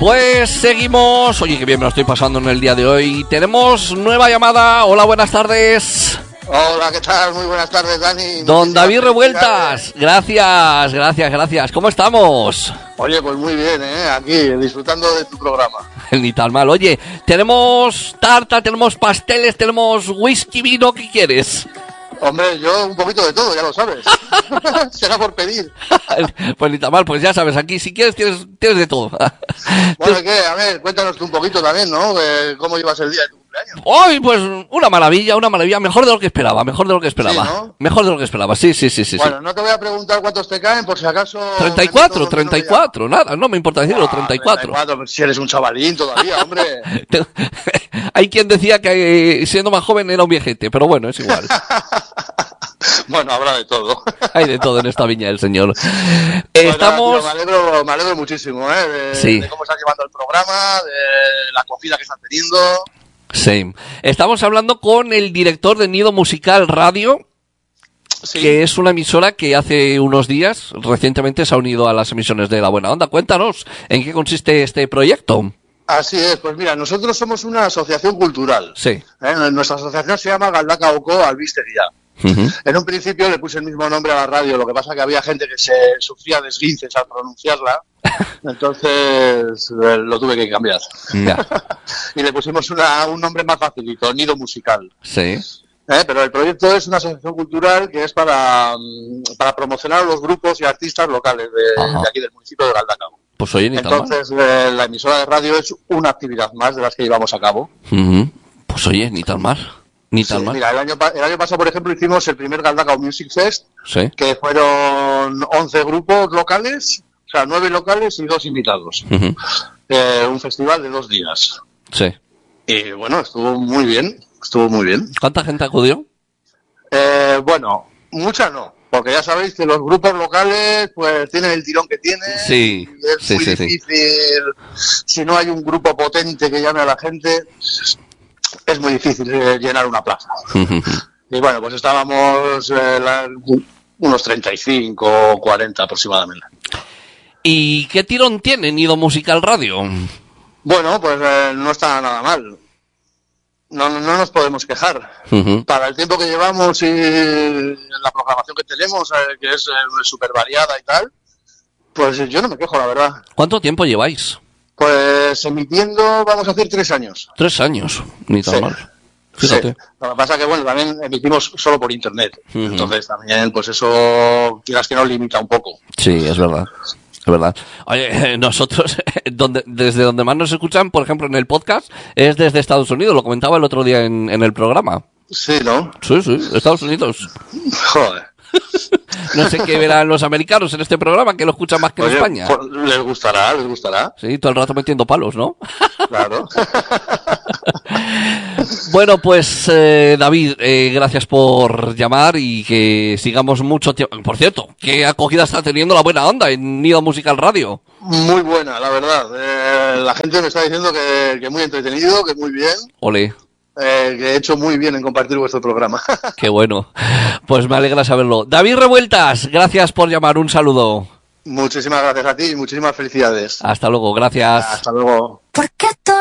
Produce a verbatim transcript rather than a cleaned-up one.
Pues seguimos. Oye, qué bien me lo estoy pasando en el día de hoy. Tenemos nueva llamada. Hola, buenas tardes. Hola, ¿qué tal? Muy buenas tardes, Dani. Don David Revueltas. Gracias, gracias, gracias. ¿Cómo estamos? Oye, pues muy bien, ¿eh? Aquí, disfrutando de tu programa. Ni tan mal. Oye, tenemos tarta, tenemos pasteles, tenemos whisky, vino. ¿Qué quieres? Hombre, yo un poquito de todo, ya lo sabes. Será por pedir. Pues ni tan mal, pues ya sabes, aquí si quieres tienes, tienes de todo. Bueno, ¿qué? A ver, cuéntanos tú un poquito también, ¿no? Eh, ¿Cómo llevas el día de tu cumpleaños? Hoy, pues, una maravilla, una maravilla. Mejor de lo que esperaba, mejor de lo que esperaba. Sí, ¿no? Mejor de lo que esperaba, sí, sí, sí, sí. Bueno, sí. no te voy a preguntar cuántos te caen, por si acaso... treinta y cuatro, treinta y cuatro, nada, no me importa decirlo, treinta y cuatro. treinta y cuatro, si eres un chavalín todavía, hombre. Hay quien decía que eh, siendo más joven era un viejete, pero bueno, es igual. Bueno, habrá de todo. Hay de todo en esta viña del señor. Bueno, Estamos... tío, me alegro, me alegro muchísimo, ¿eh? De, Sí. de cómo estás llevando el programa, de la acogida que estás teniendo. Sí. Estamos hablando con el director de Nido Musical Radio, Sí. que es una emisora que hace unos días, recientemente, se ha unido a las emisiones de La Buena Onda. Cuéntanos, ¿en qué consiste este proyecto? Así es, pues mira, nosotros somos una asociación cultural. Sí. ¿Eh? Nuestra asociación se llama Galdakaoko Albistegia. Uh-huh. En un principio le puse el mismo nombre a la radio, lo que pasa que había gente que se sufría deslinces al pronunciarla, entonces eh, lo tuve que cambiar. Ya. Y le pusimos una, un nombre más facilito, Nido Musical. Sí. ¿Eh? Pero el proyecto es una asociación cultural que es para, mm, para promocionar a los grupos y artistas locales de, de aquí del municipio de Galdakao. Pues oye, ni tan mal. Entonces, eh, la emisora de radio es una actividad más de las que llevamos a cabo. Uh-huh. Pues oye, ni tan mal. Ni tan Sí, mal. mira, el año, pa- el año pasado, por ejemplo, hicimos el primer Galdakao Music Fest, Sí. que fueron once grupos locales, o sea, nueve locales y dos invitados. Uh-huh. Eh, un festival de dos días. Sí. Y bueno, estuvo muy bien, estuvo muy bien. ¿Cuánta gente acudió? Eh, bueno, mucha no, porque ya sabéis que los grupos locales pues tienen el tirón que tienen. Sí, y es sí, muy sí, sí. difícil, si no hay un grupo potente que llame a la gente, es muy difícil eh, llenar una plaza. Uh-huh. Y bueno, pues estábamos eh, la- unos treinta y cinco o cuarenta aproximadamente. ¿Y qué tirón tiene Nido Musical Radio? Bueno, pues eh, no está nada mal. No, no, no nos podemos quejar. Uh-huh. Para el tiempo que llevamos y la programación que tenemos, eh, que es súper variada y tal, pues yo no me quejo, la verdad. ¿Cuánto tiempo lleváis? Pues emitiendo vamos a hacer tres años. Tres años, ni tan Sí. mal. Fíjate. Sí. Lo que pasa que, bueno, también emitimos solo por internet. Ujú. Entonces también, pues eso, quieras que nos limita un poco. Sí, es verdad. Es verdad. Oye, nosotros, donde, desde donde más nos escuchan, por ejemplo, en el podcast, es desde Estados Unidos. Lo comentaba el otro día en, en el programa. Sí, ¿no? Sí, sí, Estados Unidos. Joder. No sé qué verán los americanos en este programa, que lo escuchan más que en Oye, España. pues, les gustará, les gustará. Sí, todo el rato metiendo palos, ¿no? Claro. Bueno, pues eh, David, eh, gracias por llamar y que sigamos mucho tiempo. Por cierto, ¿qué acogida está teniendo La Buena Onda en Nido Musical Radio? Muy buena, la verdad. Eh, la gente me está diciendo que, que muy entretenido, que muy bien. Ole, Eh, que he hecho muy bien en compartir vuestro programa. qué bueno. Pues me alegra saberlo. David Revueltas, gracias por llamar. Un saludo. Muchísimas gracias a ti y muchísimas felicidades. Hasta luego, gracias. Hasta luego. ¿Por qué